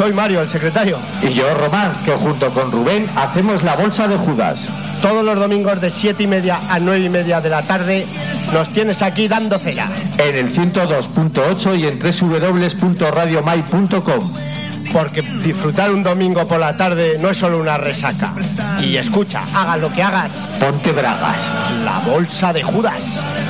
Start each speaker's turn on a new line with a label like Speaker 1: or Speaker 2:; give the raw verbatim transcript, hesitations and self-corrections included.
Speaker 1: soy Mario, el secretario.
Speaker 2: Y yo, Román, que junto con Rubén hacemos la Bolsa de Judas.
Speaker 1: Todos los domingos de siete y media a nueve y media de la tarde nos tienes aquí dando cera.
Speaker 2: En el ciento dos punto ocho y en doble u doble u doble u punto radio mai punto com.
Speaker 1: Porque disfrutar un domingo por la tarde no es solo una resaca. Y escucha, hagas lo que hagas,
Speaker 2: ponte bragas.
Speaker 1: La Bolsa de Judas.